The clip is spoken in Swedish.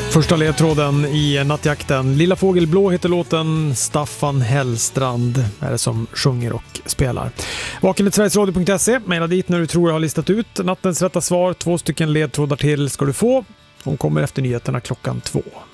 Första ledtråden i nattjakten. Lilla fågel blå heter låten. Staffan Hellstrand är det som sjunger och spelar. Vaken@sverigesradio.se. Maila dit när du tror jag har listat ut nattens rätta svar. 2 stycken ledtrådar till ska du få. De kommer efter nyheterna klockan 2.